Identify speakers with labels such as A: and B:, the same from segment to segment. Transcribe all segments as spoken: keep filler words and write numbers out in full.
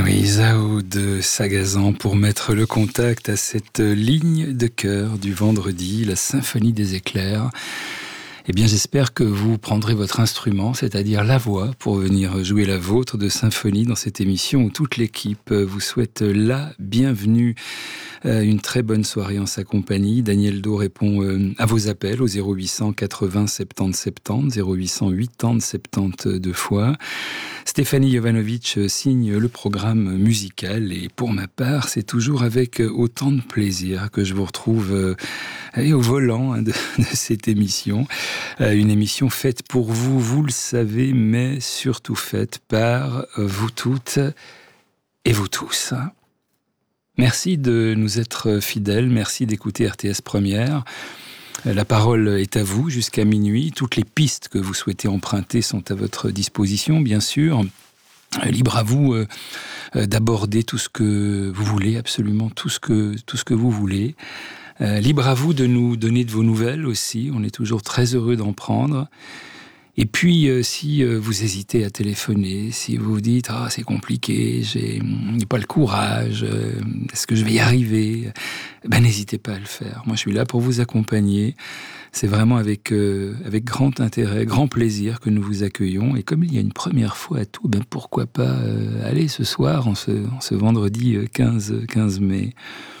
A: Oui, Zao de Sagazan pour mettre le contact à cette ligne de cœur du vendredi, la symphonie des éclairs. Eh bien, j'espère que vous prendrez votre instrument, c'est-à-dire la voix, pour venir jouer la vôtre de symphonie dans cette émission où toute l'équipe vous souhaite la bienvenue. Une très bonne soirée en sa compagnie. Daniel Do répond à vos appels au zéro huit cent quatre-vingts soixante-dix soixante-dix, zéro huit cent quatre-vingts soixante-dix deux fois. Stéphanie Jovanovic signe le programme musical et pour ma part, c'est toujours avec autant de plaisir que je vous retrouve euh, au volant de, de cette émission. Euh, une émission faite pour vous, vous le savez, mais surtout faite par vous toutes et vous tous. Merci de nous être fidèles, merci d'écouter R T S Première. La parole est à vous jusqu'à minuit. Toutes les pistes que vous souhaitez emprunter sont à votre disposition, bien sûr. Libre à vous euh, d'aborder tout ce que vous voulez, absolument tout ce que, tout ce que vous voulez. Euh, libre à vous de nous donner de vos nouvelles aussi. On est toujours très heureux d'en prendre. Et puis, euh, si euh, vous hésitez à téléphoner, si vous vous dites « Ah, c'est compliqué, j'ai, j'ai pas le courage, euh, est-ce que je vais y arriver ?» Ben, n'hésitez pas à le faire. Moi, je suis là pour vous accompagner. C'est vraiment avec, euh, avec grand intérêt, grand plaisir que nous vous accueillons. Et comme il y a une première fois à tout, ben, pourquoi pas euh, aller ce soir, en ce, en ce vendredi quinze mai.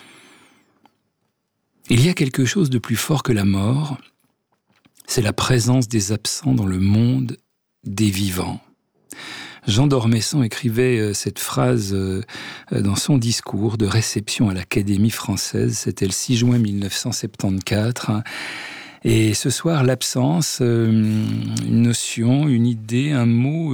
A: Il y a quelque chose de plus fort que la mort. C'est la présence des absents dans le monde des vivants. Jean d'Ormesson écrivait cette phrase dans son discours de réception à l'Académie française. C'était le six juin mille neuf cent soixante-quatorze. Et ce soir, l'absence, une notion, une idée, un mot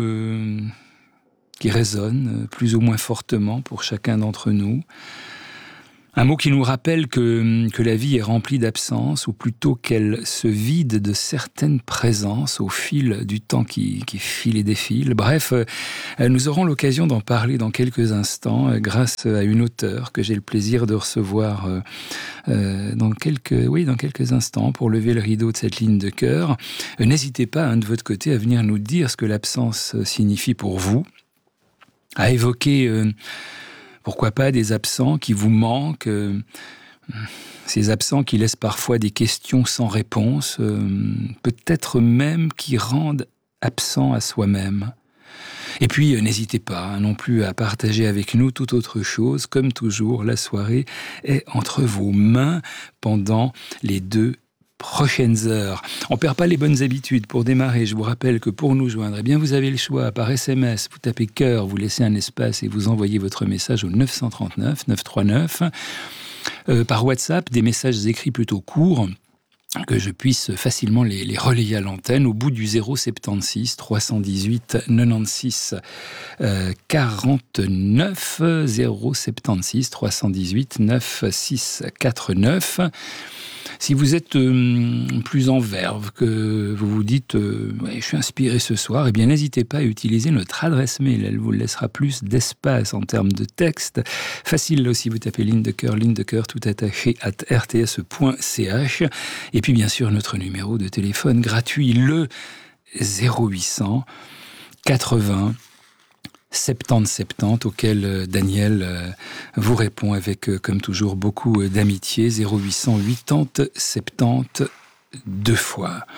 A: qui résonne plus ou moins fortement pour chacun d'entre nous. Un mot qui nous rappelle que, que la vie est remplie d'absences, ou plutôt qu'elle se vide de certaines présences au fil du temps qui, qui file et défile. Bref, nous aurons l'occasion d'en parler dans quelques instants grâce à une auteure que j'ai le plaisir de recevoir euh, dans, quelques, oui, dans quelques instants pour lever le rideau de cette ligne de cœur. N'hésitez pas, hein, de votre côté, à venir nous dire ce que l'absence signifie pour vous, à évoquer... Euh, Pourquoi pas des absents qui vous manquent, euh, ces absents qui laissent parfois des questions sans réponse, euh, peut-être même qui rendent absent à soi-même. Et puis, euh, n'hésitez pas hein, non plus à partager avec nous toute autre chose. Comme toujours, la soirée est entre vos mains pendant les deux prochaines heures. On perd pas les bonnes habitudes. Pour démarrer, je vous rappelle que pour nous joindre, eh bien, vous avez le choix. Par S M S, vous tapez cœur, vous laissez un espace et vous envoyez votre message au neuf cent trente-neuf neuf cent trente-neuf. Euh, par WhatsApp, des messages écrits plutôt courts, que je puisse facilement les, les relayer à l'antenne au bout du zéro soixante-seize trois cent dix-huit quatre-vingt-seize euh, quarante-neuf, zéro soixante-seize trois cent dix-huit quatre-vingt-seize quarante-neuf. Si vous êtes euh, plus en verve, que vous vous dites euh, ouais, « je suis inspiré ce soir », eh bien n'hésitez pas à utiliser notre adresse mail. Elle vous laissera plus d'espace en termes de texte. Facile là aussi, vous tapez ligne de cœur, ligne de cœur, tout attaché, at r t s point c h. Et puis bien sûr, notre numéro de téléphone gratuit, le zéro huit cent quatre-vingts soixante-dix soixante-dix, auquel Daniel vous répond avec, comme toujours, beaucoup d'amitié. Zéro huit cent quatre-vingts soixante-dix deux fois.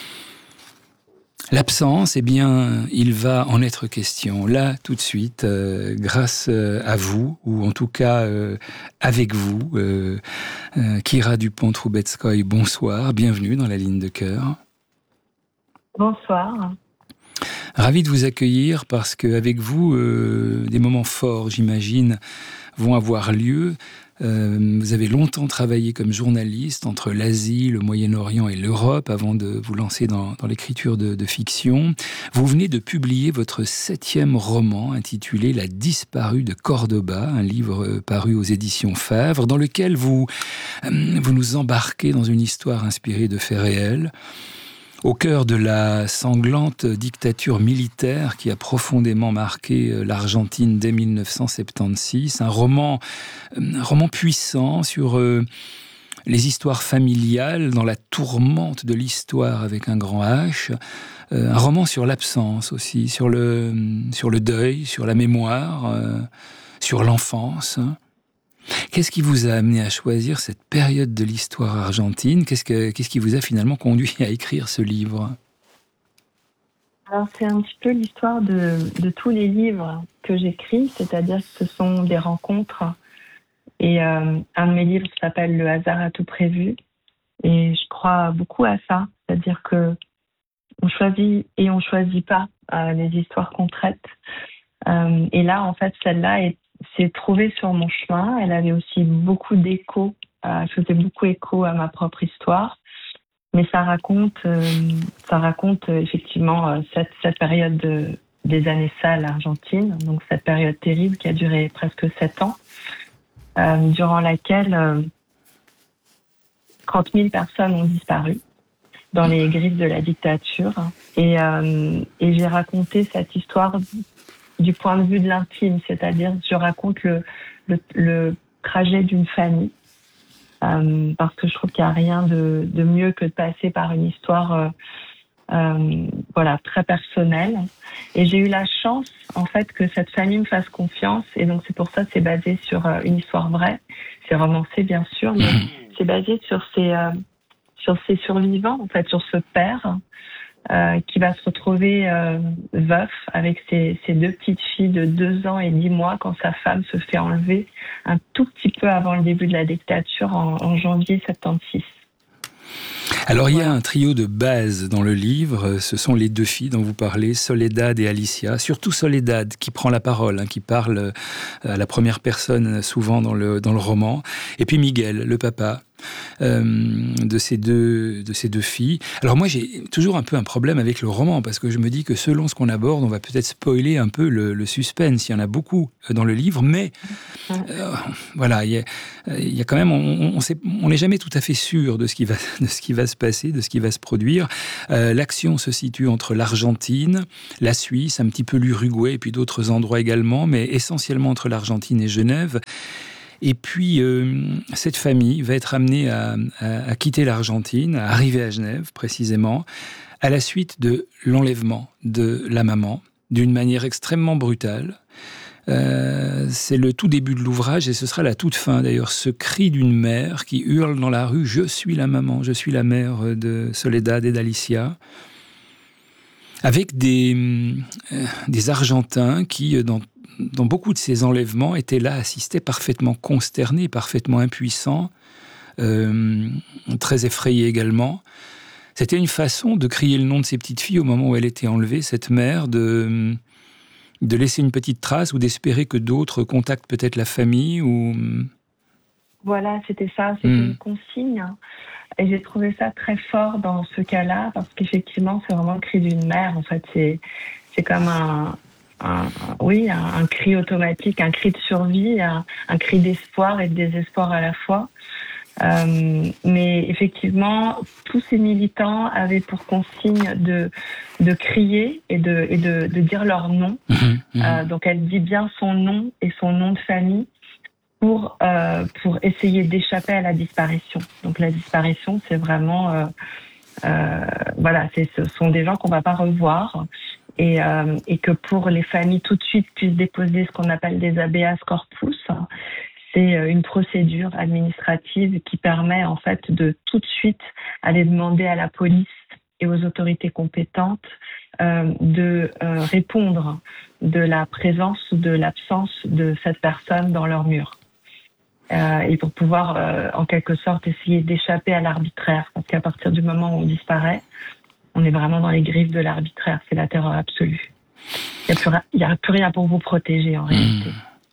A: L'absence, eh bien, il va en être question là, tout de suite, euh, grâce à vous, ou en tout cas euh, avec vous. Euh, euh, Kira Dupont-Troubetskoy, bonsoir, bienvenue dans la ligne de cœur.
B: Bonsoir.
A: Ravi de vous accueillir parce qu'avec vous, euh, des moments forts, j'imagine, vont avoir lieu. Euh, vous avez longtemps travaillé comme journaliste entre l'Asie, le Moyen-Orient et l'Europe avant de vous lancer dans, dans l'écriture de, de fiction. Vous venez de publier votre septième roman intitulé « La disparue de Cordoba », un livre paru aux éditions Favre, dans lequel vous, euh, vous nous embarquez dans une histoire inspirée de faits réels. Au cœur de la sanglante dictature militaire qui a profondément marqué l'Argentine dès mille neuf cent soixante-seize, un roman, un roman puissant sur euh, les histoires familiales dans la tourmente de l'histoire avec un grand H, euh, un roman sur l'absence aussi, sur le, sur le deuil, sur la mémoire, euh, sur l'enfance. Qu'est-ce qui vous a amené à choisir cette période de l'histoire argentine ? Qu'est-ce, que, qu'est-ce qui vous a finalement conduit à écrire ce livre ?
B: Alors, c'est un petit peu l'histoire de, de tous les livres que j'écris, c'est-à-dire que ce sont des rencontres. Et euh, un de mes livres s'appelle « Le hasard a tout prévu ». Et je crois beaucoup à ça, c'est-à-dire que on choisit et on choisit pas euh, les histoires qu'on traite. Euh, et là, en fait, celle-là est, s'est trouvée sur mon chemin. Elle avait aussi beaucoup d'écho, euh, elle faisait beaucoup écho à ma propre histoire. Mais ça raconte, euh, ça raconte euh, effectivement euh, cette, cette période de, des années sales argentines, donc cette période terrible qui a duré presque sept ans, euh, durant laquelle euh, trente mille personnes ont disparu dans les griffes de la dictature. Et, euh, et j'ai raconté cette histoire du point de vue de l'intime, c'est-à-dire je raconte le, le, le trajet d'une famille, euh, parce que je trouve qu'il n'y a rien de, de mieux que de passer par une histoire euh, euh, voilà, très personnelle. Et j'ai eu la chance, en fait, que cette famille me fasse confiance, et donc c'est pour ça que c'est basé sur euh, une histoire vraie. C'est romancé, bien sûr, mais c'est basé sur ces... Euh, sur ces survivants, en fait, sur ce père euh, qui va se retrouver euh, veuf avec ses, ses deux petites filles de deux ans et dix mois quand sa femme se fait enlever un tout petit peu avant le début de la dictature en, en janvier soixante-seize.
A: Alors il y a un trio de base dans le livre, ce sont les deux filles dont vous parlez, Soledad et Alicia, surtout Soledad qui prend la parole, hein, qui parle à la première personne souvent dans le, dans le roman, et puis Miguel, le papa. Euh, de ces deux de ces deux filles. Alors moi j'ai toujours un peu un problème avec le roman parce que je me dis que selon ce qu'on aborde, on va peut-être spoiler un peu le, le suspense. Il y en a beaucoup dans le livre, mais euh, voilà, il y a, il y a quand même, on on n'est jamais tout à fait sûr de ce qui va de ce qui va se passer, de ce qui va se produire. Euh, l'action se situe entre l'Argentine, la Suisse, un petit peu l'Uruguay et puis d'autres endroits également, mais essentiellement entre l'Argentine et Genève. Et puis, euh, cette famille va être amenée à, à, à quitter l'Argentine, à arriver à Genève, précisément, à la suite de l'enlèvement de la maman, d'une manière extrêmement brutale. Euh, c'est le tout début de l'ouvrage, et ce sera la toute fin, d'ailleurs, ce cri d'une mère qui hurle dans la rue « Je suis la maman, je suis la mère de Soledad et d'Alicia », avec des, euh, des Argentins qui, dans dans beaucoup de ces enlèvements, étaient là, assistaient parfaitement consternés, parfaitement impuissants, euh, très effrayés également. C'était une façon de crier le nom de ces petites filles au moment où elle était enlevée, cette mère, de, de laisser une petite trace ou d'espérer que d'autres contactent peut-être la famille ou...
B: Voilà, c'était ça, c'était mmh. une consigne. Et j'ai trouvé ça très fort dans ce cas-là, parce qu'effectivement, c'est vraiment le cri d'une mère. En fait, c'est, c'est comme un... Un, oui, un, un cri automatique, un cri de survie, un, un cri d'espoir et de désespoir à la fois. Euh, mais effectivement, tous ces militants avaient pour consigne de, de crier et, de, et de, de dire leur nom. Mmh, mmh. Euh, donc elle dit bien son nom et son nom de famille pour, euh, pour essayer d'échapper à la disparition. Donc la disparition, c'est vraiment... Euh, euh, voilà, c'est, ce sont des gens qu'on ne va pas revoir. Et, euh, et que pour les familles tout de suite puissent déposer ce qu'on appelle des habeas corpus, c'est une procédure administrative qui permet en fait de tout de suite aller demander à la police et aux autorités compétentes euh, de euh, répondre de la présence ou de l'absence de cette personne dans leur mur. Euh, et pour pouvoir euh, en quelque sorte essayer d'échapper à l'arbitraire, parce qu'à partir du moment où on disparaît, on est vraiment dans les griffes de l'arbitraire, c'est la terreur absolue. Il n'y a, a plus rien pour vous protéger, en mmh. réalité.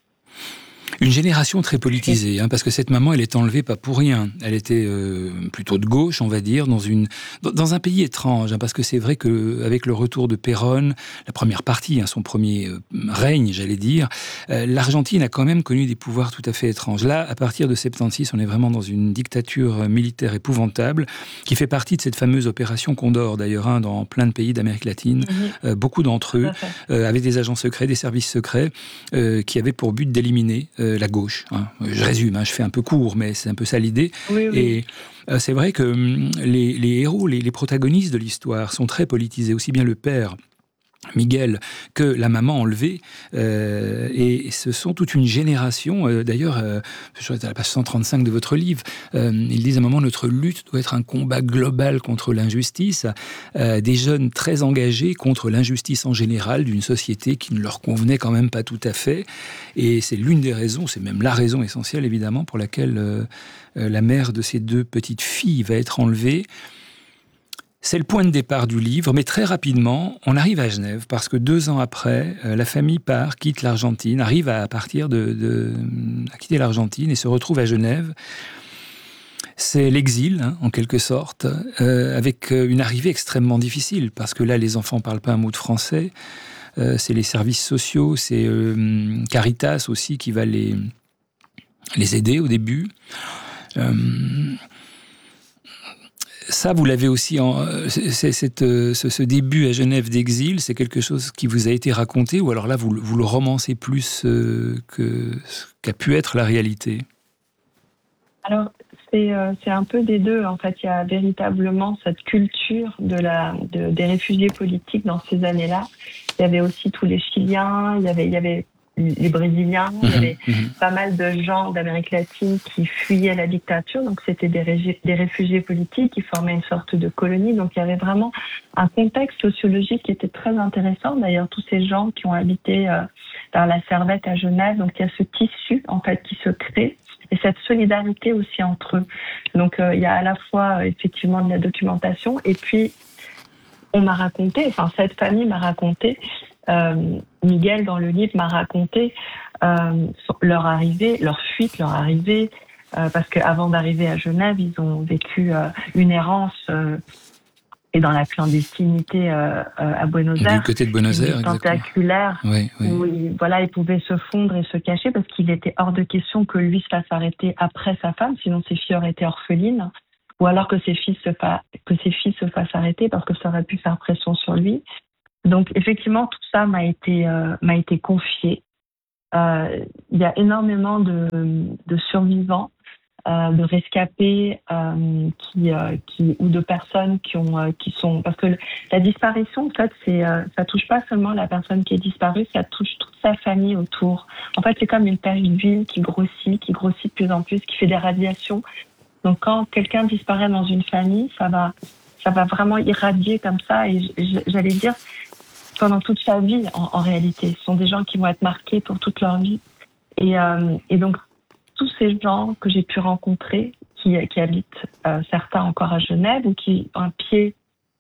A: Une génération très politisée, hein, parce que cette maman, elle est enlevée pas pour rien. Elle était euh, plutôt de gauche, on va dire, dans une dans un pays étrange, hein, parce que c'est vrai que avec le retour de Perón, la première partie, hein, son premier euh, règne, j'allais dire, euh, l'Argentine a quand même connu des pouvoirs tout à fait étranges. Là, à partir de soixante-seize, on est vraiment dans une dictature militaire épouvantable, qui fait partie de cette fameuse opération Condor, d'ailleurs, hein, dans plein de pays d'Amérique latine. Mmh. Euh, beaucoup d'entre eux euh, avaient des agents secrets, des services secrets, euh, qui avaient pour but d'éliminer euh, la gauche. Hein. Je résume, hein, je fais un peu court, mais c'est un peu ça l'idée.
B: Oui, oui.
A: Et euh, c'est vrai que les, les héros, les, les protagonistes de l'histoire sont très politisés, aussi bien le père Miguel, que la maman enlevée, euh, et ce sont toute une génération, euh, d'ailleurs, euh, je suis à la page cent trente-cinq de votre livre, euh, ils disent à un moment, notre lutte doit être un combat global contre l'injustice, euh, des jeunes très engagés contre l'injustice en général d'une société qui ne leur convenait quand même pas tout à fait, et c'est l'une des raisons, c'est même la raison essentielle évidemment pour laquelle euh, euh, la mère de ces deux petites filles va être enlevée. C'est le point de départ du livre, mais très rapidement, on arrive à Genève, parce que deux ans après, euh, la famille part, quitte l'Argentine, arrive à partir de, de à quitter l'Argentine et se retrouve à Genève. C'est l'exil, hein, en quelque sorte, euh, avec une arrivée extrêmement difficile, parce que là, les enfants ne parlent pas un mot de français. Euh, c'est les services sociaux, c'est euh, Caritas aussi qui va les, les aider au début. Euh, Ça, vous l'avez aussi, en, c'est, c'est, ce, ce début à Genève d'exil, c'est quelque chose qui vous a été raconté, ou alors là, vous, vous le romancez plus euh, que ce qu'a pu être la réalité?
B: Alors, c'est, euh, c'est un peu des deux. En fait, il y a véritablement cette culture de la, de, des réfugiés politiques dans ces années-là. Il y avait aussi tous les Chiliens, il y avait, il y avait les Brésiliens, mmh, il y avait mmh. pas mal de gens d'Amérique latine qui fuyaient la dictature, donc c'était des, régi- des réfugiés politiques qui formaient une sorte de colonie, donc il y avait vraiment un contexte sociologique qui était très intéressant. D'ailleurs, tous ces gens qui ont habité euh, dans la Servette à Genève, donc il y a ce tissu en fait qui se crée et cette solidarité aussi entre eux. Donc euh, il y a à la fois euh, effectivement de la documentation et puis on m'a raconté, enfin cette famille m'a raconté, euh, Miguel dans le livre m'a raconté euh, leur arrivée, leur fuite, leur arrivée, euh, parce qu'avant d'arriver à Genève, ils ont vécu euh, une errance euh, et dans la clandestinité euh, euh, à Buenos Aires.
A: Du côté de Buenos Aires,
B: tentaculaire,
A: oui, oui.
B: où il, voilà, il pouvait se fondre et se cacher parce qu'il était hors de question que lui se fasse arrêter après sa femme, sinon ses filles auraient été orphelines. Ou alors que ses fils se fa... que ses fils se fassent arrêter parce que ça aurait pu faire pression sur lui. Donc effectivement tout ça m'a été euh, m'a été confié. Euh, il y a énormément de, de survivants, euh, de rescapés euh, qui euh, qui ou de personnes qui ont euh, qui sont parce que la disparition en fait c'est euh, ça touche pas seulement la personne qui est disparue, ça touche toute sa famille autour. En fait c'est comme une tache d'huile qui grossit, qui grossit de plus en plus, qui fait des radiations. Donc quand quelqu'un disparaît dans une famille, ça va, ça va vraiment irradier comme ça. Et j'allais dire pendant toute sa vie, en, en réalité, ce sont des gens qui vont être marqués pour toute leur vie. Et, euh, et donc tous ces gens que j'ai pu rencontrer, qui, qui habitent euh, certains encore à Genève ou qui ont un pied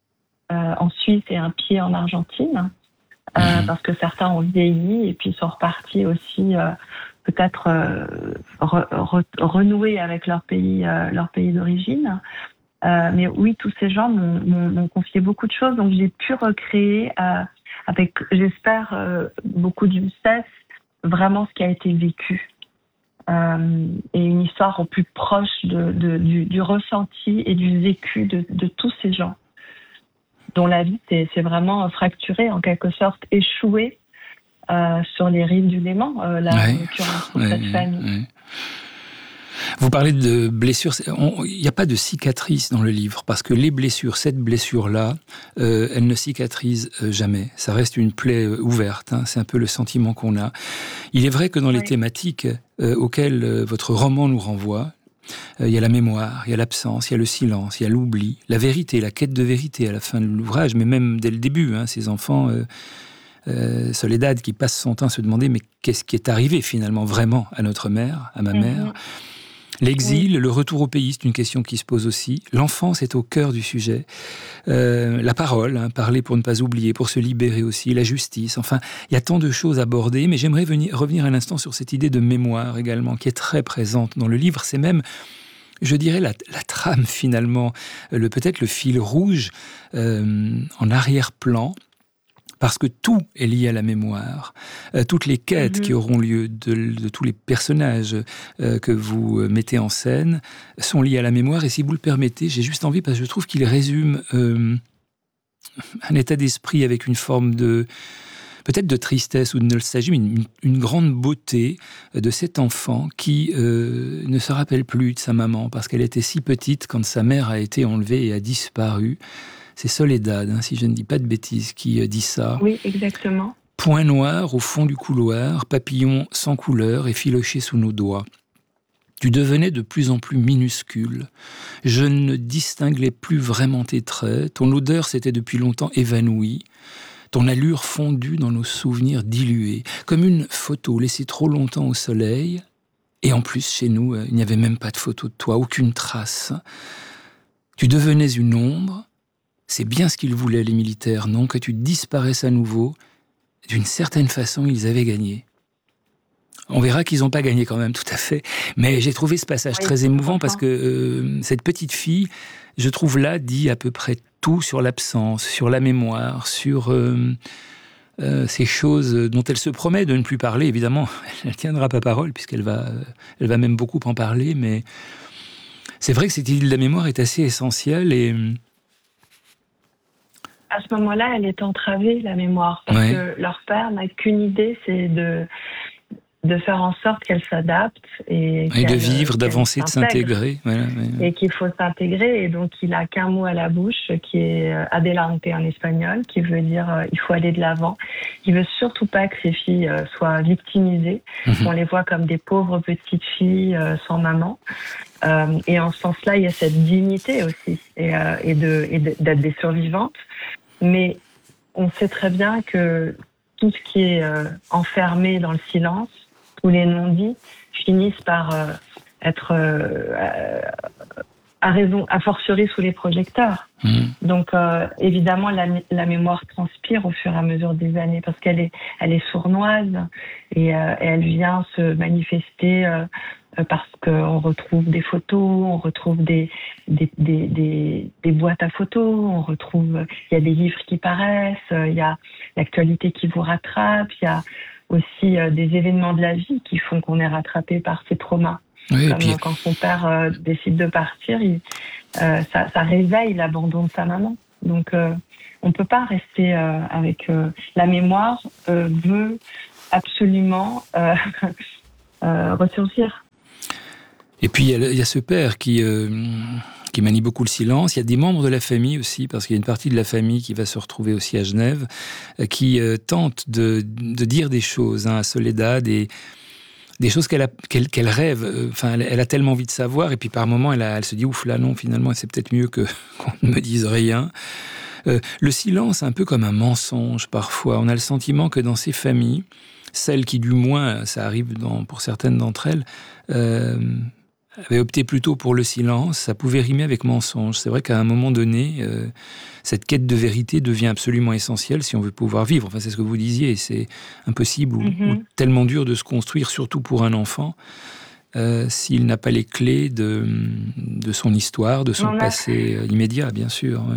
B: euh, en Suisse et un pied en Argentine, euh, mmh. parce que certains ont vieilli et puis sont repartis aussi. Euh, peut-être euh, re, re, renouer avec leur pays, euh, leur pays d'origine. Euh, mais oui, tous ces gens m'ont, m'ont, m'ont confié beaucoup de choses, donc j'ai pu recréer euh, avec, j'espère, euh, beaucoup de justesse, vraiment ce qui a été vécu. Euh, et une histoire au plus proche de, de, du, du ressenti et du vécu de, de tous ces gens, dont la vie c'est, c'est vraiment fracturée, en quelque sorte, échouée, Euh, sur les rives du Léman, euh, là,
A: ouais,
B: en l'occurrence, pour
A: ouais,
B: cette famille.
A: Ouais. Vous parlez de blessures, il n'y a pas de cicatrices dans le livre, parce que les blessures, cette blessure-là, euh, elle ne cicatrise jamais. Ça reste une plaie ouverte, hein, c'est un peu le sentiment qu'on a. Il est vrai que dans les ouais. thématiques euh, auxquelles euh, votre roman nous renvoie, il euh, y a la mémoire, il y a l'absence, il y a le silence, il y a l'oubli, la vérité, la quête de vérité à la fin de l'ouvrage, mais même dès le début, hein, ces enfants... Euh, Euh, Soledad qui passe son temps à se demander mais qu'est-ce qui est arrivé finalement vraiment à notre mère, à ma mère. Mm-hmm. L'exil, oui. Le retour au pays, c'est une question qui se pose aussi. L'enfance est au cœur du sujet. Euh, la parole, hein, parler pour ne pas oublier, pour se libérer aussi, la justice. Enfin, il y a tant de choses abordées, mais j'aimerais venir, revenir un instant sur cette idée de mémoire également, qui est très présente dans le livre. C'est même, je dirais, la, la trame finalement, le, peut-être le fil rouge euh, en arrière-plan. Parce que tout est lié à la mémoire. Euh, toutes les quêtes mmh. qui auront lieu de, de tous les personnages euh, que vous mettez en scène sont liées à la mémoire. Et si vous le permettez, j'ai juste envie, parce que je trouve qu'il résume euh, un état d'esprit avec une forme de... peut-être de tristesse ou de nostalgie, mais une, une grande beauté de cet enfant qui euh, ne se rappelle plus de sa maman parce qu'elle était si petite quand sa mère a été enlevée et a disparu. C'est Soledad, hein, si je ne dis pas de bêtises, qui euh, dit ça.
B: Oui, exactement.
A: Point noir au fond du couloir, papillon sans couleur effiloché sous nos doigts. Tu devenais de plus en plus minuscule. Je ne distinguais plus vraiment tes traits. Ton odeur s'était depuis longtemps évanouie. Ton allure fondue dans nos souvenirs dilués. Comme une photo laissée trop longtemps au soleil. Et en plus, chez nous, il n'y avait même pas de photo de toi, aucune trace. Tu devenais une ombre. C'est bien ce qu'ils voulaient, les militaires, non? Que tu disparaisses à nouveau. D'une certaine façon, ils avaient gagné. On verra qu'ils n'ont pas gagné quand même, tout à fait. Mais j'ai trouvé ce passage oui, très émouvant parce que euh, cette petite fille, je trouve là, dit à peu près tout sur l'absence, sur la mémoire, sur euh, euh, ces choses dont elle se promet de ne plus parler. Évidemment, elle ne tiendra pas parole puisqu'elle va, elle va même beaucoup en parler. Mais c'est vrai que cette idée de la mémoire est assez essentielle et...
B: À ce moment-là, elle est entravée, la mémoire, parce ouais. que leur père n'a qu'une idée, c'est de... de faire en sorte qu'elle s'adapte et,
A: et de vivre, d'avancer, de s'intégrer. Voilà,
B: ouais. Et qu'il faut s'intégrer. Et donc, il n'a qu'un mot à la bouche qui est adelante en espagnol, qui veut dire euh, il faut aller de l'avant. Il veut surtout pas que ces filles euh, soient victimisées. Mm-hmm. On les voit comme des pauvres petites filles euh, sans maman. Euh, et en ce sens-là, il y a cette dignité aussi et, euh, et, de, et de, d'être des survivantes. Mais on sait très bien que tout ce qui est euh, enfermé dans le silence, où les non-dits finissent par euh, être euh, à raison, à fortiori sous les projecteurs. Mmh. Donc euh, évidemment la, la mémoire transpire au fur et à mesure des années parce qu'elle est, elle est sournoise et, euh, et elle vient se manifester euh, parce qu'on retrouve des photos, on retrouve des, des, des, des, des boîtes à photos, on retrouve, il y a des livres qui paraissent, il y a l'actualité qui vous rattrape, il y a aussi euh, des événements de la vie qui font qu'on est rattrapé par ces traumas. Oui, Comme puis... quand son père euh, décide de partir, il, euh, ça, ça réveille l'abandon de sa maman. Donc euh, on ne peut pas rester euh, avec... Euh, la mémoire euh, veut absolument euh, euh, ressurgir.
A: Et puis il y, y a ce père qui... Euh... qui manie beaucoup le silence. Il y a des membres de la famille aussi, parce qu'il y a une partie de la famille qui va se retrouver aussi à Genève, qui euh, tente de, de dire des choses hein, à Soledad, des, des choses qu'elle, a, qu'elle, qu'elle rêve. Enfin, elle, elle a tellement envie de savoir, et puis par moments, elle, a, elle se dit « Ouf, là non, finalement, c'est peut-être mieux que, qu'on ne me dise rien ». Euh, le silence, un peu comme un mensonge parfois. On a le sentiment que dans ces familles, celles qui du moins, ça arrive dans, pour certaines d'entre elles, euh, avait opté plutôt pour le silence, ça pouvait rimer avec mensonge. C'est vrai qu'à un moment donné, euh, cette quête de vérité devient absolument essentielle si on veut pouvoir vivre. Enfin, c'est ce que vous disiez, c'est impossible ou, mm-hmm. ou tellement dur de se construire, surtout pour un enfant, euh, s'il n'a pas les clés de, de son histoire, de son a... passé euh, immédiat, bien sûr. Ouais.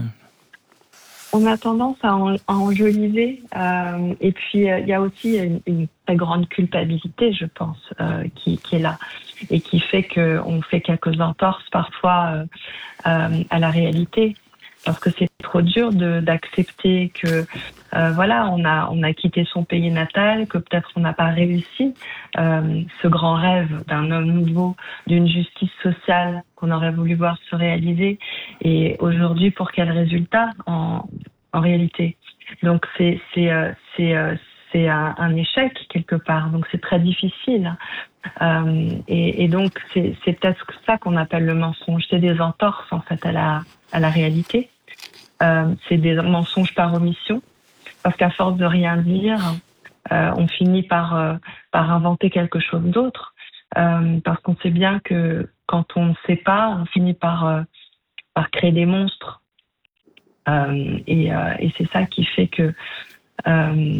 B: On a tendance à, en, à enjoliver, euh, et puis il euh, y a aussi une, une très grande culpabilité, je pense, euh, qui, qui est là, et qui fait qu'on fait quelques entorses parfois euh, euh, à la réalité, parce que c'est trop dur de, d'accepter que euh, voilà, on a, on a quitté son pays natal, que peut-être on n'a pas réussi euh, ce grand rêve d'un homme nouveau, d'une justice sociale qu'on aurait voulu voir se réaliser, et aujourd'hui pour quel résultat en, en réalité. Donc c'est, c'est, euh, c'est, euh, c'est un, un échec quelque part, donc c'est très difficile. Euh, et, et donc c'est, c'est peut-être ça qu'on appelle le mensonge, c'est des entorses en fait à la, à la réalité. Euh, c'est des mensonges par omission, parce qu'à force de rien dire, euh, on finit par, euh, par inventer quelque chose d'autre, euh, parce qu'on sait bien que quand on ne sait pas, on finit par, euh, par créer des monstres. Euh, et, euh, et c'est ça qui fait que... Euh,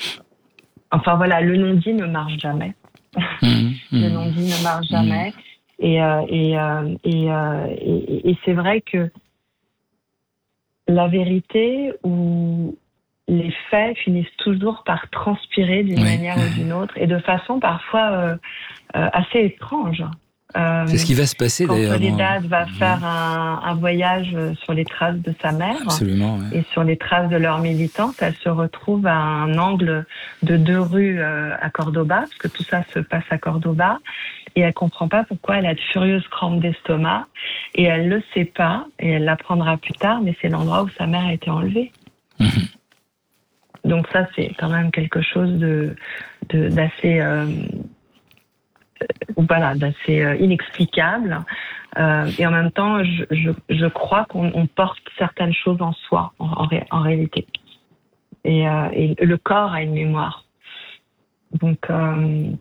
B: enfin voilà, le non-dit ne marche jamais. Mmh, mmh. Le non-dit ne marche jamais. Mmh. Et, euh, et, euh, et, euh, et, et c'est vrai que la vérité ou les faits finissent toujours par transpirer d'une oui. manière ou d'une autre, et de façon parfois euh, euh, assez étrange. Euh,
A: C'est ce qui va se passer
B: quand
A: d'ailleurs.
B: Soledad
A: dans...
B: va
A: mmh.
B: faire un, un voyage sur les traces de sa mère.
A: Absolument, ouais.
B: Et sur les traces de leur militante, elle se retrouve à un angle de deux rues euh, à Cordoba, parce que tout ça se passe à Cordoba, et elle comprend pas pourquoi elle a de furieuses crampes d'estomac, et elle le sait pas, et elle l'apprendra plus tard, mais c'est l'endroit où sa mère a été enlevée. Mmh. Donc ça, c'est quand même quelque chose de, de d'assez... Euh, voilà, d'assez euh, inexplicable. Euh, et en même temps, je, je, je crois qu'on on porte certaines choses en soi, en, en, ré, en réalité. Et, euh, et le corps a une mémoire. Donc, euh,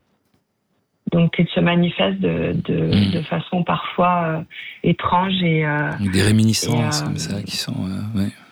B: donc il se manifeste de, de, mmh. de façon parfois euh, étrange. Et, euh,
A: des réminiscences
B: et, euh,
A: comme ça qui sont... Euh, ouais.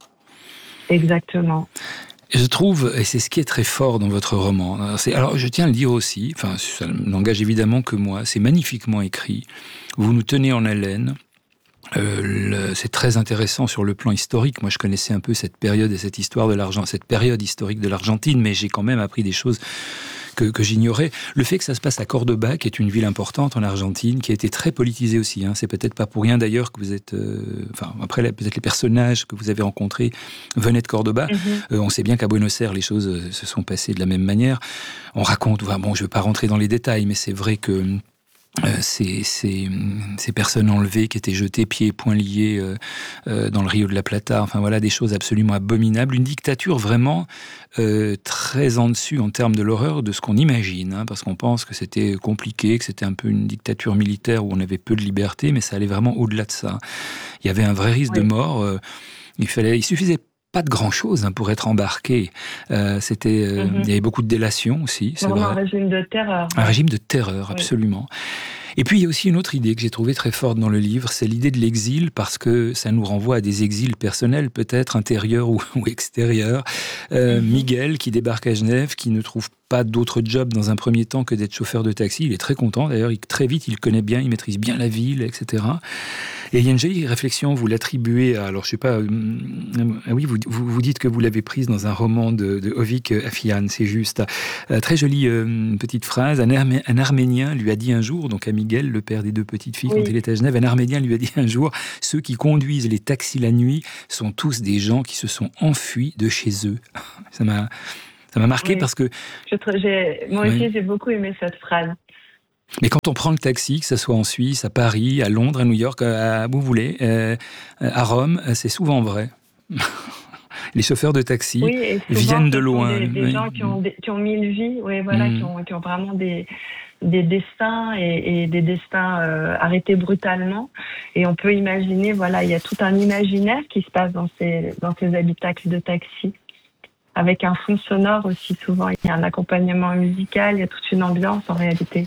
B: Exactement.
A: Je trouve, et c'est ce qui est très fort dans votre roman, c'est, alors je tiens à le dire aussi, enfin ça n'engage évidemment que moi, c'est magnifiquement écrit, vous nous tenez en haleine, euh, le, c'est très intéressant sur le plan historique, moi je connaissais un peu cette période et cette histoire de l'Argentine, cette période historique de l'Argentine, mais j'ai quand même appris des choses que, que j'ignorais. Le fait que ça se passe à Cordoba, qui est une ville importante en Argentine, qui a été très politisée aussi, hein. C'est peut-être pas pour rien d'ailleurs que vous êtes... Euh, enfin, après, peut-être les personnages que vous avez rencontrés venaient de Cordoba. Mm-hmm. Euh, on sait bien qu'à Buenos Aires, les choses se sont passées de la même manière. On raconte... Enfin, bon, je ne vais pas rentrer dans les détails, mais c'est vrai que... Euh, ces, ces, ces personnes enlevées qui étaient jetées pieds et poings liés euh, euh, dans le Rio de la Plata, enfin voilà, des choses absolument abominables, une dictature vraiment euh, très en dessus en termes de l'horreur de ce qu'on imagine, hein, parce qu'on pense que c'était compliqué, que c'était un peu une dictature militaire où on avait peu de liberté, mais ça allait vraiment au-delà de ça. Il y avait un vrai risque oui. de mort, euh, il fallait, il suffisait pas de grand-chose hein, pour être embarqué. Euh, c'était, euh, mm-hmm. il y avait beaucoup de délations aussi. C'est
B: Vraiment
A: vrai.
B: un régime de terreur.
A: Un régime de terreur, absolument. Oui. Et puis il y a aussi une autre idée que j'ai trouvée très forte dans le livre, c'est l'idée de l'exil, parce que ça nous renvoie à des exils personnels, peut-être intérieurs ou, ou extérieurs. Euh, mm-hmm. Miguel, qui débarque à Genève, qui ne trouve pas d'autre job dans un premier temps que d'être chauffeur de taxi. Il est très content, d'ailleurs, il, très vite, il connaît bien, il maîtrise bien la ville, et cetera. Et il y a une jolie réflexion, vous l'attribuez à, alors je sais pas, euh, euh, oui, vous, vous, vous dites que vous l'avez prise dans un roman de, de Ovik Afian, c'est juste. Euh, très jolie euh, petite phrase, un, Armé, un Arménien lui a dit un jour, donc à Miguel, le père des deux petites filles, oui. quand il était à Genève, un Arménien lui a dit un jour, ceux qui conduisent les taxis la nuit sont tous des gens qui se sont enfuis de chez eux. Ça m'a, ça m'a marqué oui. parce que...
B: Je, j'ai, moi aussi, oui. j'ai beaucoup aimé cette phrase.
A: Mais quand on prend le taxi, que ce soit en Suisse, à Paris, à Londres, à New York, à où vous voulez, euh, à Rome, c'est souvent vrai. Les chauffeurs de taxi
B: oui,
A: viennent de loin.
B: Des, des oui. gens qui ont, des, qui ont mille vies, oui, voilà, mmh. qui, ont, qui ont vraiment des, des destins et, et des destins euh, arrêtés brutalement. Et on peut imaginer, voilà, il y a tout un imaginaire qui se passe dans ces, dans ces habitacles de taxi. Avec un fond sonore aussi souvent, il y a un accompagnement musical, il y a toute une ambiance en réalité.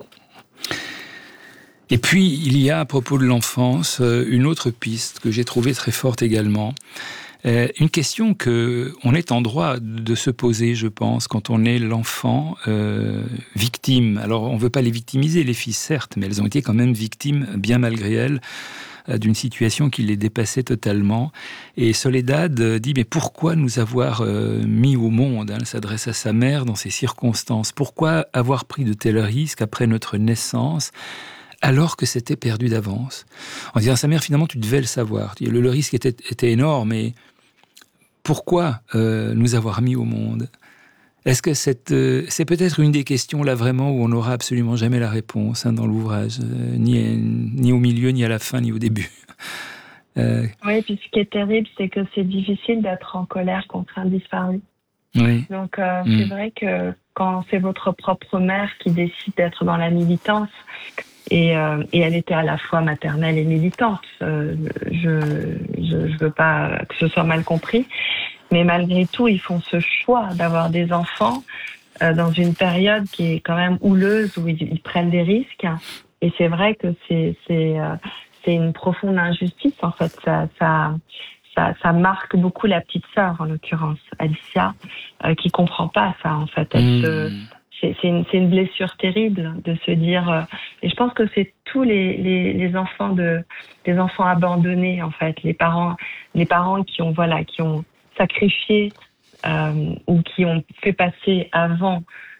A: Et puis, il y a, à propos de l'enfance, une autre piste que j'ai trouvée très forte également. Euh, une question qu'on est en droit de se poser, je pense, quand on est l'enfant euh, victime. Alors, on ne veut pas les victimiser, les filles, certes, mais elles ont été quand même victimes, bien malgré elles, euh, d'une situation qui les dépassait totalement. Et Soledad dit, mais pourquoi nous avoir euh, mis au monde, hein, elle s'adresse à sa mère dans ces circonstances. Pourquoi avoir pris de tels risques après notre naissance alors que c'était perdu d'avance. En disant à sa mère, finalement, tu devais le savoir. Le, le risque était, était énorme, mais pourquoi euh, nous avoir mis au monde ? Est-ce que cette, euh, c'est peut-être une des questions, là, vraiment, où on n'aura absolument jamais la réponse hein, dans l'ouvrage, euh, ni, ni au milieu, ni à la fin, ni au début.
B: Euh... Oui, puis ce qui est terrible, c'est que c'est difficile d'être en colère contre un disparu.
A: Oui.
B: Donc, euh, mmh. c'est vrai que quand c'est votre propre mère qui décide d'être dans la militance, Et, euh, et elle était à la fois maternelle et militante. Euh, je, je, je veux pas que ce soit mal compris, mais malgré tout, ils font ce choix d'avoir des enfants euh, dans une période qui est quand même houleuse où ils, ils prennent des risques. Et c'est vrai que c'est c'est euh, c'est une profonde injustice en fait. Ça ça ça, ça marque beaucoup la petite sœur en l'occurrence, Alicia, euh, qui comprend pas ça en fait. Elle mmh. se C'est, c'est, une, c'est une blessure terrible de se dire, euh, et je pense que c'est tous les, les, les enfants de, les enfants abandonnés en fait, les parents, les parents qui ont voilà, qui ont sacrifié euh, ou qui ont fait passer avant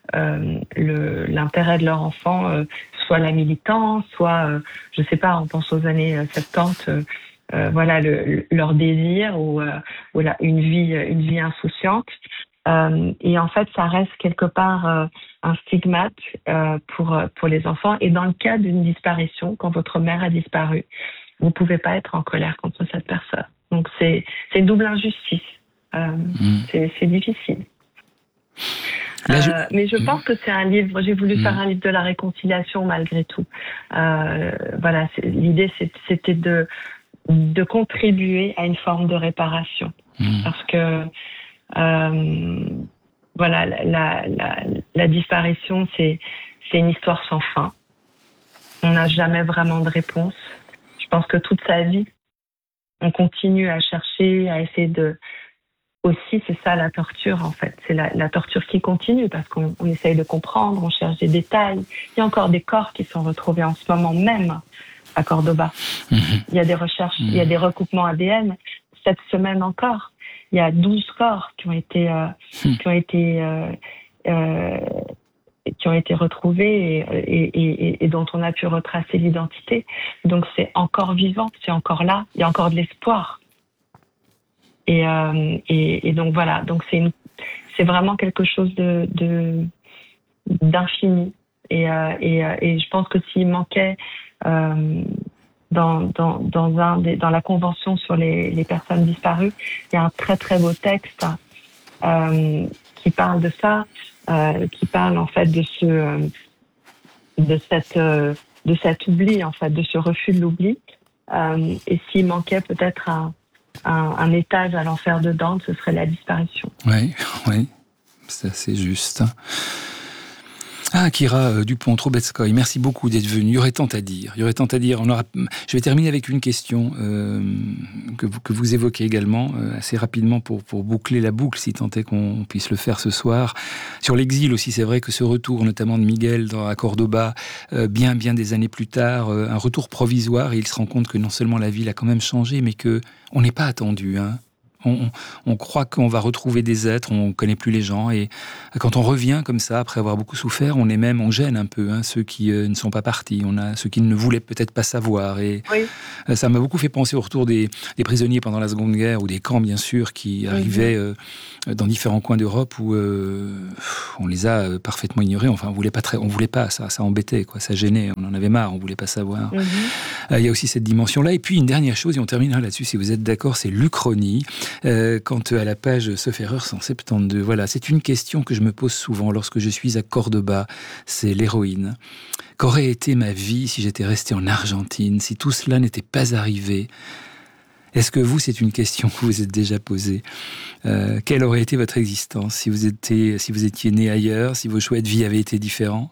B: euh, le, l'intérêt de leur enfant, euh, soit la militance, soit, euh, je sais pas, on pense aux années soixante-dix, euh, euh, voilà, le, le, leur désir ou, euh, ou la, une vie, une vie insouciante. Euh, et en fait, ça reste quelque part euh, un stigmate euh, pour pour les enfants. Et dans le cas d'une disparition, quand votre mère a disparu, vous pouvez pas être en colère contre cette personne. Donc c'est c'est une double injustice. Euh, mmh. c'est, c'est difficile. Là, je... Euh, mais je pense que c'est un livre. J'ai voulu mmh. faire un livre de la réconciliation malgré tout. Euh, voilà, c'est, l'idée c'était de de contribuer à une forme de réparation, mmh. parce que Euh, voilà, la, la, la, la disparition, c'est, c'est une histoire sans fin. On n'a jamais vraiment de réponse. Je pense que toute sa vie, on continue à chercher, à essayer de... Aussi, c'est ça la torture, en fait. C'est la, la torture qui continue, parce qu'on on essaye de comprendre, on cherche des détails. Il y a encore des corps qui sont retrouvés en ce moment même à Cordoba. Mmh. Il y a des recherches, mmh. il y a des recoupements A D N. Cette semaine encore, il y a douze corps qui ont été euh, mmh. qui ont été euh, euh, qui ont été retrouvés et, et, et, et dont on a pu retracer l'identité. Donc c'est encore vivant, c'est encore là, il y a encore de l'espoir. Et, euh, et, et donc voilà, donc c'est une, c'est vraiment quelque chose de, de d'infini. Et, euh, et, et je pense que s'il manquait euh, Dans, dans, dans, un des, dans la Convention sur les, les personnes disparues, il y a un très très beau texte euh, qui parle de ça, euh, qui parle en fait de ce, de cette, de cet oubli en fait, de ce refus de l'oubli. Euh, et s'il manquait peut-être un, un, un étage à l'enfer de Dante, ce serait la disparition.
A: Oui, oui, c'est assez juste. Ah, Kira euh, Dupont-Trubetskoy, merci beaucoup d'être venue. Il y aurait tant à dire. Il y aurait tant à dire. On aura... Je vais terminer avec une question euh, que, vous, que vous évoquez également, euh, assez rapidement pour, pour boucler la boucle, si tant est qu'on puisse le faire ce soir. Sur l'exil aussi, c'est vrai que ce retour, notamment de Miguel dans, à Cordoba, euh, bien, bien des années plus tard, euh, un retour provisoire, et il se rend compte que non seulement la ville a quand même changé, mais qu'on n'est pas attendu, hein. On, on croit qu'on va retrouver des êtres, on ne connaît plus les gens, et quand on revient comme ça, après avoir beaucoup souffert, on est même, on gêne un peu hein, ceux qui euh, ne sont pas partis, on a ceux qui ne voulaient peut-être pas savoir, et oui. euh, ça m'a beaucoup fait penser au retour des, des prisonniers pendant la Seconde Guerre, ou des camps bien sûr, qui arrivaient euh, dans différents coins d'Europe où euh, on les a euh, parfaitement ignorés, enfin on voulait pas très, on voulait pas, ça, ça embêtait, quoi, ça gênait, on en avait marre, on voulait pas savoir. Il mm-hmm. euh, y a aussi cette dimension-là, et puis une dernière chose, et on terminera là-dessus si vous êtes d'accord, c'est l'Uchronie. Euh, quand à la page, sauf erreur, cent soixante-douze, voilà, c'est une question que je me pose souvent lorsque je suis à Cordoba, c'est l'héroïne. Qu'aurait été ma vie si j'étais resté en Argentine, si tout cela n'était pas arrivé? Est-ce que vous, c'est une question que vous vous êtes déjà posée? euh, Quelle aurait été votre existence si vous étiez, si vous étiez né ailleurs, si vos choix de vie avaient été différents?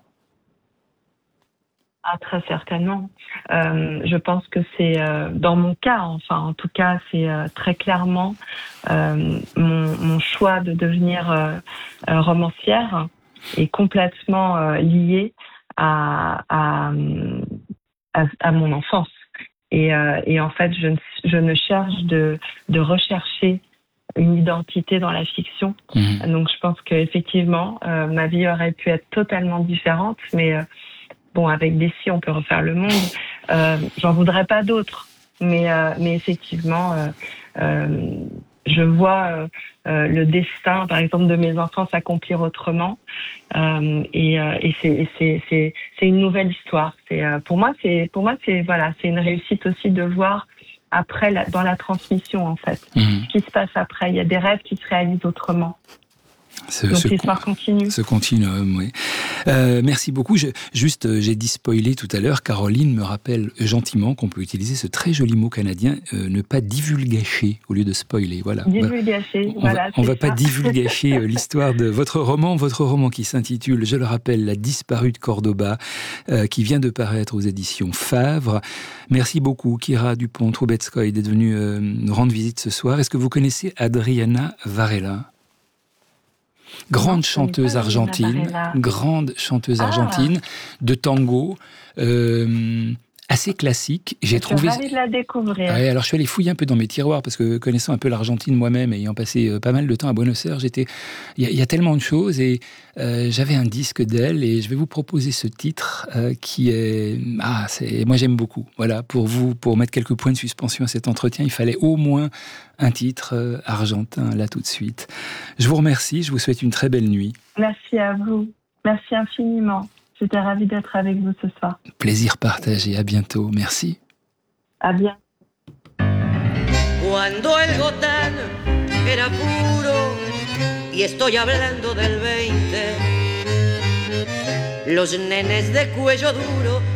B: Ah, très certainement. Euh, je pense que c'est, euh, dans mon cas, enfin, en tout cas, c'est euh, très clairement euh, mon, mon choix de devenir euh, euh, romancière est complètement euh, lié à, à, à, à mon enfance. Et, euh, et en fait, je ne, je ne cherche de, de rechercher une identité dans la fiction. Mmh. Donc, je pense qu'effectivement, euh, ma vie aurait pu être totalement différente, mais... Euh, Bon, avec Dessy, on peut refaire le monde. Euh, j'en voudrais pas d'autres, mais euh, mais effectivement, euh, euh, je vois euh, euh, le destin, par exemple, de mes enfants s'accomplir autrement. Euh, et euh, et c'est et c'est c'est c'est une nouvelle histoire. C'est euh, pour moi, c'est pour moi, c'est voilà, c'est une réussite aussi de voir après la, dans la transmission en fait, mmh. ce qui se passe après. Il y a des rêves qui se réalisent autrement. Ce, Donc l'histoire con- continue.
A: Ce continuum, oui. Euh, merci beaucoup. Je, juste, euh, j'ai dit spoiler tout à l'heure. Caroline me rappelle gentiment qu'on peut utiliser ce très joli mot canadien, euh, ne pas divulgacher au lieu de spoiler. Voilà.
B: Divulgacher,
A: on
B: voilà.
A: Va, on ne va pas divulgacher euh, l'histoire de votre roman, votre roman qui s'intitule, je le rappelle, La disparue de Cordoba, euh, qui vient de paraître aux éditions Favre. Merci beaucoup, Kira Dupont-Trubetskoy, d'être venue euh, nous rendre visite ce soir. Est-ce que vous connaissez Adriana Varela ? Grande non, chanteuse argentine, grande chanteuse ah. argentine de tango. Euh, assez classique. J'ai
B: je
A: trouvé.
B: suis ravie de la découvrir.
A: Ouais, alors je suis allé fouiller un peu dans mes tiroirs parce que connaissant un peu l'Argentine moi-même, ayant passé euh, pas mal de temps à Buenos Aires, j'étais. Il y, y a tellement de choses et euh, j'avais un disque d'elle et je vais vous proposer ce titre euh, qui est. Ah, c'est. Moi j'aime beaucoup. Voilà, pour vous, pour mettre quelques points de suspension à cet entretien, il fallait au moins un titre euh, argentin là tout de suite. Je vous remercie. Je vous souhaite une très belle nuit.
B: Merci à vous. Merci infiniment. J'étais ravie d'être avec vous ce soir.
A: Plaisir partagé. À bientôt. Merci.
B: À bientôt.
C: Cuando el gotán era puro, y estoy hablando del veinte, los nenes de cuello duro